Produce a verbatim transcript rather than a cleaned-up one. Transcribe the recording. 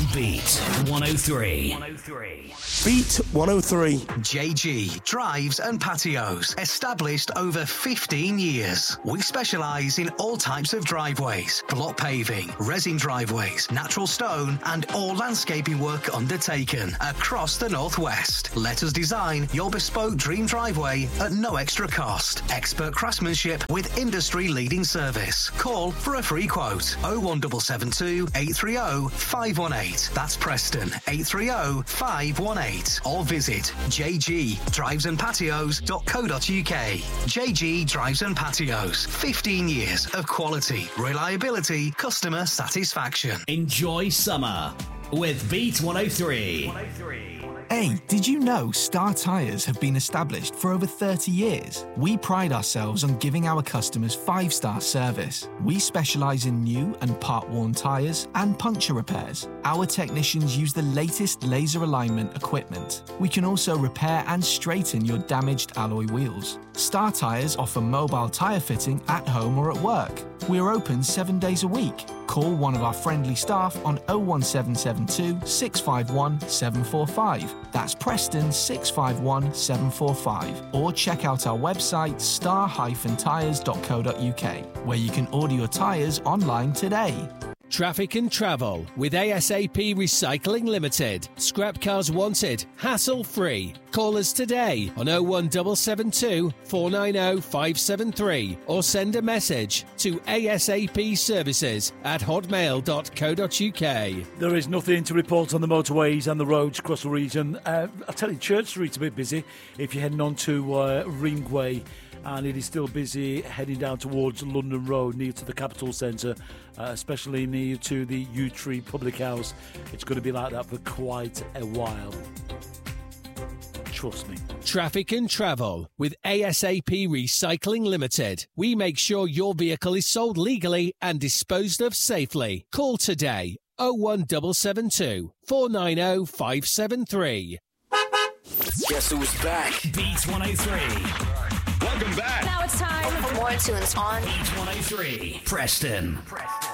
Beat one oh three. Beat one oh three. J G Drives and Patios. Established over fifteen years. We specialise in all types of driveways, block paving, resin driveways, natural stone, and all landscaping work undertaken across the Northwest. Let us design your bespoke dream driveway at no extra cost. Expert craftsmanship with industry-leading service. Call for a free quote. oh one seven seven two, eight three oh, five one eight. That's Preston, eight three oh, five one eight. Or visit j g drives and patios dot co dot u k. J G Drives and Patios. fifteen years of quality, reliability, customer satisfaction. Enjoy summer with Beat one oh three. Hey, did you know Star Tyres have been established for over thirty years? We pride ourselves on giving our customers five-star service. We specialise in new and part-worn tyres and puncture repairs. Our technicians use the latest laser alignment equipment. We can also repair and straighten your damaged alloy wheels. Star Tyres offer mobile tyre fitting at home or at work. We are open seven days a week. Call one of our friendly staff on oh one seven seven two, six five one, seven four five. That's Preston six five one, seven four five. Or check out our website star dash tyres dot co dot u k, where you can order your tyres online today. Traffic and Travel with A S A P Recycling Limited. Scrap cars wanted, hassle-free. Call us today on oh one seven seven two, four nine oh, five seven three or send a message to asapservices at hotmail dot co dot u k. There is nothing to report on the motorways and the roads across the region. Uh, I'll tell you, Church Street's a bit busy if you're heading on to uh, Ringway. And it is still busy heading down towards London Road, near to the Capital Centre, uh, especially near to the Yew Tree Public House. It's going to be like that for quite a while. Trust me. Traffic and Travel with A S A P Recycling Limited. We make sure your vehicle is sold legally and disposed of safely. Call today oh one seven seven two, four nine oh, five seven three. Guess who's back? Beat one oh three. Welcome back. Now it's time for more tunes on Beat one oh three. Preston. Preston.